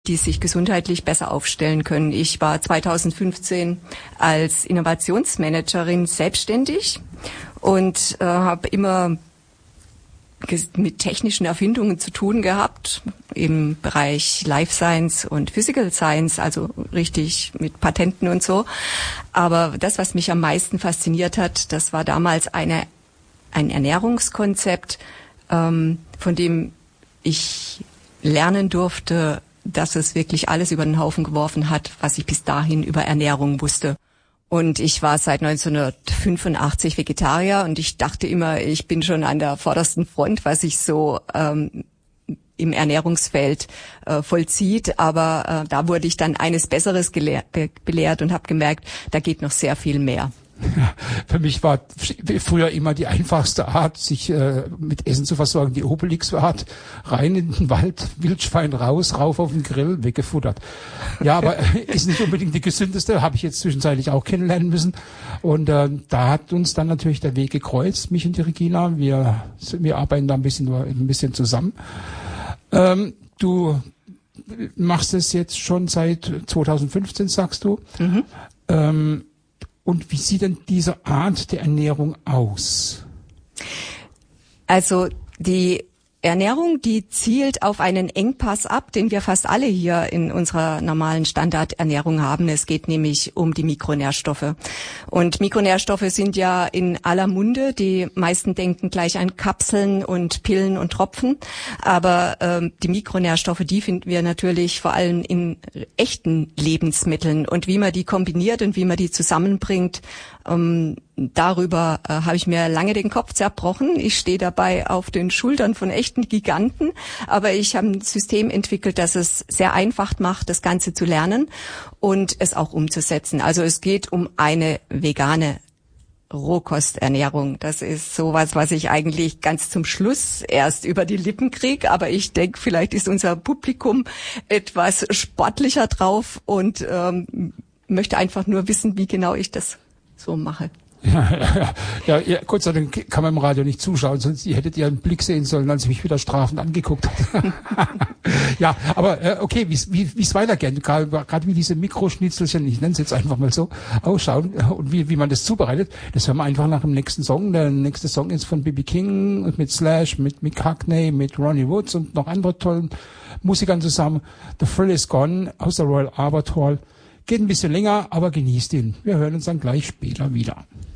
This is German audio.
die sich gesundheitlich besser aufstellen können. Ich war 2015 als Innovationsmanagerin selbstständig und habe immer mit technischen Erfindungen zu tun gehabt, im Bereich Life Science und Physical Science, also richtig mit Patenten und so. Aber das, was mich am meisten fasziniert hat, das war damals ein Ernährungskonzept, von dem ich lernen durfte, dass es wirklich alles über den Haufen geworfen hat, was ich bis dahin über Ernährung wusste. Und ich war seit 1985 Vegetarier und ich dachte immer, ich bin schon an der vordersten Front, was sich so im Ernährungsfeld vollzieht. Aber da wurde ich dann eines Besseres belehrt und habe gemerkt, da geht noch sehr viel mehr. Ja, für mich war früher immer die einfachste Art, sich mit Essen zu versorgen, die Obelix-Art. Rein in den Wald, Wildschwein raus, rauf auf den Grill, weggefuttert. Ja, aber ist nicht unbedingt die gesündeste, habe ich jetzt zwischenzeitlich auch kennenlernen müssen. Und da hat uns dann natürlich der Weg gekreuzt, mich und die Regina. Wir arbeiten da ein bisschen zusammen. Du machst es jetzt schon seit 2015, sagst du. Mhm. Und wie sieht denn diese Art der Ernährung aus? Also die Ernährung, die zielt auf einen Engpass ab, den wir fast alle hier in unserer normalen Standardernährung haben. Es geht nämlich um die Mikronährstoffe. Und Mikronährstoffe sind ja in aller Munde. Die meisten denken gleich an Kapseln und Pillen und Tropfen. Aber die Mikronährstoffe, die finden wir natürlich vor allem in echten Lebensmitteln. Und wie man die kombiniert und wie man die zusammenbringt, darüber habe ich mir lange den Kopf zerbrochen. Ich stehe dabei auf den Schultern von echten Giganten, aber ich habe ein System entwickelt, das es sehr einfach macht, das Ganze zu lernen und es auch umzusetzen. Also es geht um eine vegane Rohkosternährung. Das ist sowas, was ich eigentlich ganz zum Schluss erst über die Lippen kriege, aber ich denke, vielleicht ist unser Publikum etwas sportlicher drauf und möchte einfach nur wissen, wie genau ich das so mache. Ja, Gott sei Dank kann man im Radio nicht zuschauen, sonst ihr hättet ihren Blick sehen sollen, als ich mich wieder strafend angeguckt habe. Ja, aber okay, wie es weitergeht, gerade wie diese Mikroschnitzelchen, ich nenne es jetzt einfach mal so, ausschauen und wie man das zubereitet, das hören wir einfach nach dem nächsten Song. Der nächste Song ist von B.B. King mit Slash, mit Mick Hackney, mit Ronnie Woods und noch anderen tollen Musikern zusammen. The Thrill is Gone aus der Royal Albert Hall. Geht ein bisschen länger, aber genießt ihn. Wir hören uns dann gleich später wieder.